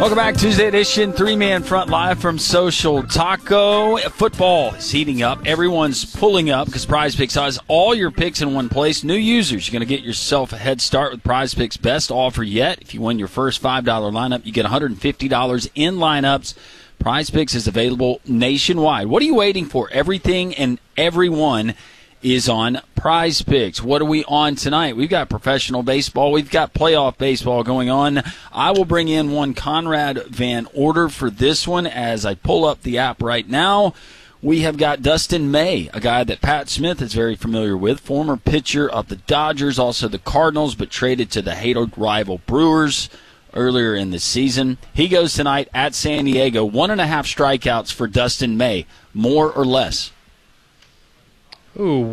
Welcome back, Tuesday edition, three-man front live from Social Taco. Football is heating up. Everyone's pulling up because Prize Picks has all your picks in one place. New users, you're going to get yourself a head start with Prize Picks' best offer yet. If you win your first $5 lineup, you get $150 in lineups. Prize Picks is available nationwide. What are you waiting for? Everything and everyone is on Prize Picks. What are we on tonight? We've got professional baseball. We've got playoff baseball going on. I will bring in one Conrad Van Order for this one as I pull up the app right now. We have got Dustin May, a guy that Pat Smith is very familiar with, former pitcher of the Dodgers, also the Cardinals, but traded to the hated rival Brewers earlier in the season. He goes tonight at San Diego. 1.5 strikeouts for Dustin May. More or less? Ooh,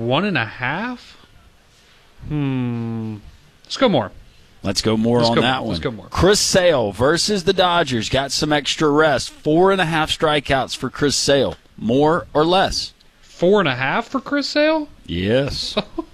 1.5? Let's go more. Let's go more on that one. Let's go more. Chris Sale versus the Dodgers. Got some extra rest. 4.5 strikeouts for Chris Sale. More or less? 4.5 for Chris Sale? Yes.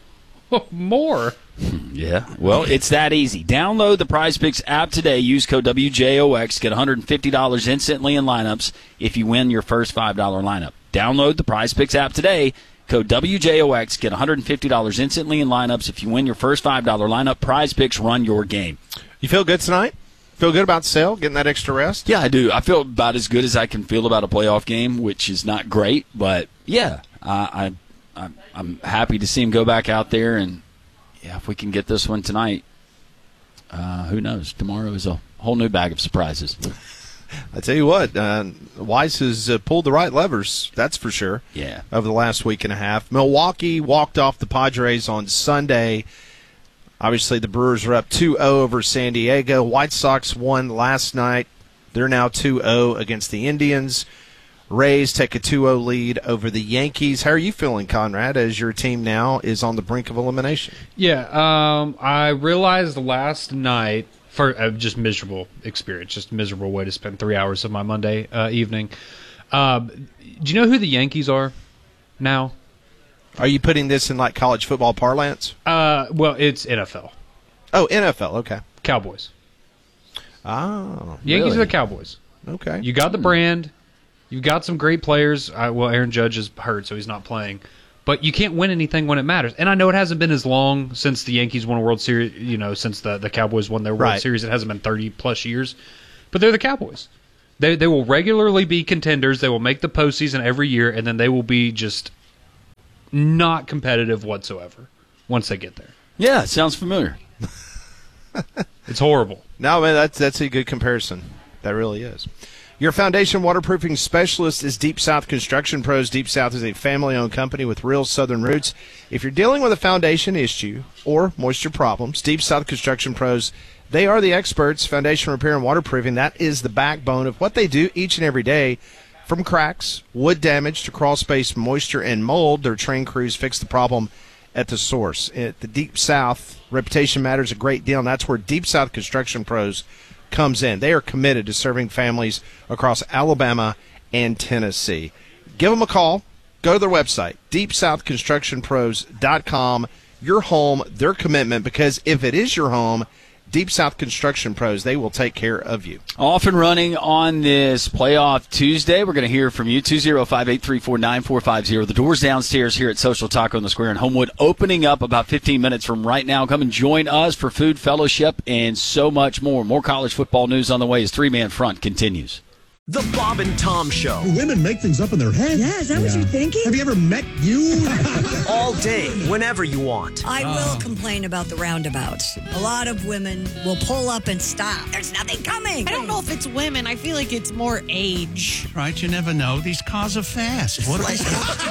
More. Yeah. Well, it's that easy. Download the Prize Picks app today. Use code WJOX. Get $150 instantly in lineups if you win your first $5 lineup. Download the Prize Picks app today. Code WJOX, get $150 instantly in lineups if you win your first $5 lineup. Prize Picks, run your game. You feel good tonight? Feel good about Sale, getting that extra rest? Yeah, I do. I feel about as good as I can feel about a playoff game, which is not great. But, yeah, I'm happy to see him go back out there. And, yeah, if we can get this one tonight, who knows? Tomorrow is a whole new bag of surprises. I tell you what, Weiss has pulled the right levers, that's for sure, over the last week and a half. Milwaukee walked off the Padres on Sunday. Obviously, the Brewers are up 2-0 over San Diego. White Sox won last night. They're now 2-0 against the Indians. Rays take a 2-0 lead over the Yankees. How are you feeling, Conrad, as your team now is on the brink of elimination? Yeah, I realized last night, for just miserable experience, just a miserable way to spend 3 hours of my Monday evening. Do you know who the Yankees are now? Are you putting this in like college football parlance? Well, it's NFL. Oh, NFL, okay. Cowboys. Oh, Yankees really? are the Cowboys. Okay. You got the brand. You've got some great players. Well, Aaron Judge is hurt, so he's not playing. But you can't win anything when it matters. And I know it hasn't been as long since the Yankees won a World Series, since the Cowboys won their World Series. It hasn't been 30-plus years. But they're the Cowboys. They will regularly be contenders. They will make the postseason every year, and then they will be just not competitive whatsoever once they get there. Yeah, it sounds familiar. It's horrible. No, man, that's a good comparison. That really is. Your foundation waterproofing specialist is Deep South Construction Pros. Deep South is a family-owned company with real southern roots. If you're dealing with a foundation issue or moisture problems, Deep South Construction Pros, they are the experts. Foundation repair and waterproofing, that is the backbone of what they do each and every day. From cracks, wood damage, to crawl space, moisture, and mold, their trained crews fix the problem at the source. At the Deep South, reputation matters a great deal, and that's where Deep South Construction Pros comes in. They are committed to serving families across Alabama and Tennessee. Give them a call. Go to their website, deepsouthconstructionpros.com. Your home, their commitment, because if it is your home, Deep South Construction Pros, they will take care of you. Off and running on this playoff Tuesday. We're going to hear from you, 205-834-9450. The doors downstairs here at Social Taco in the Square in Homewood, opening up about 15 minutes from right now. Come and join us for food, fellowship, and so much more. More college football news on the way as Three-Man Front continues. The Bob and Tom Show. Women make things up in their head. Yeah, is that what you're thinking? Have you ever met you? All day, whenever you want. I will complain about the roundabouts. A lot of women will pull up and stop. There's nothing coming. I don't know if it's women. I feel like it's more age. Right, you never know. These cars are fast. What They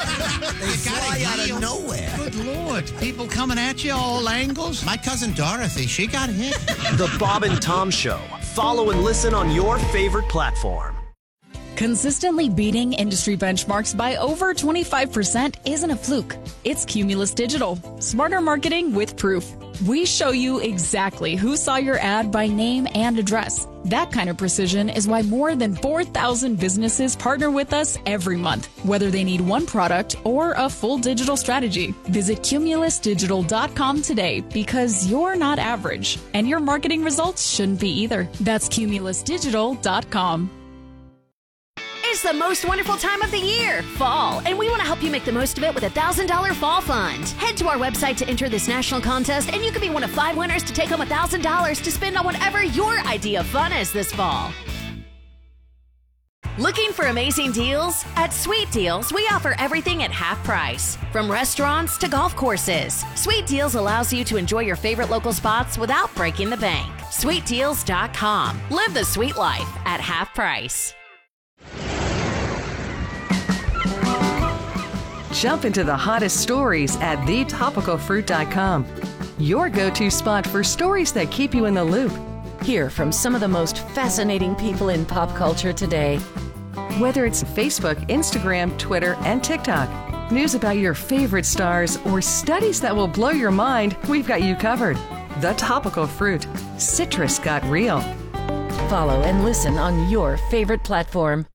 fly out of nowhere. Good Lord. People coming at you all angles. My cousin Dorothy, she got hit. The Bob and Tom Show. Follow and listen on your favorite platform. Consistently beating industry benchmarks by over 25% isn't a fluke. It's Cumulus Digital. Smarter marketing with proof. We show you exactly who saw your ad by name and address. That kind of precision is why more than 4,000 businesses partner with us every month, whether they need one product or a full digital strategy. Visit cumulusdigital.com today because you're not average, and your marketing results shouldn't be either. That's cumulusdigital.com. It's the most wonderful time of the year, fall, and we want to help you make the most of it with a $1,000 fall fund. Head to our website to enter this national contest, and you could be one of 5 winners to take home $1,000 to spend on whatever your idea of fun is this fall. Looking for amazing deals? At Sweet Deals, we offer everything at half price. From restaurants to golf courses, Sweet Deals allows you to enjoy your favorite local spots without breaking the bank. SweetDeals.com. Live the sweet life at half price. Jump into the hottest stories at thetopicalfruit.com. Your go-to spot for stories that keep you in the loop. Hear from some of the most fascinating people in pop culture today. Whether it's Facebook, Instagram, Twitter, and TikTok, news about your favorite stars, or studies that will blow your mind, we've got you covered. The Topical Fruit. Citrus got real. Follow and listen on your favorite platform.